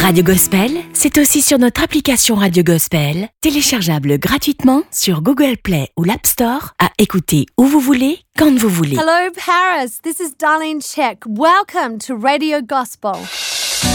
Radio Gospel, c'est aussi sur notre application Radio Gospel, téléchargeable gratuitement sur Google Play ou l'App Store, à écouter où vous voulez, quand vous voulez. Hello Paris, this is Darlene Check. Welcome to Radio Gospel.